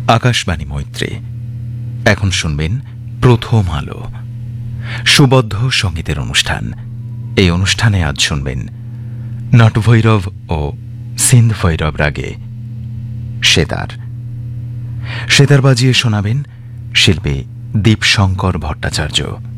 আকাশবাণী মৈত্রী। এখন শুনবেন প্রথম আলো, সুবদ্ধ সঙ্গীতের অনুষ্ঠান। এই অনুষ্ঠানে আজ শুনবেন নটভৈরব ও সিন্ধ ভৈরব রাগে সেতার। সেতার বাজিয়ে শোনাবেন শিল্পী দীপশঙ্কর ভট্টাচার্য।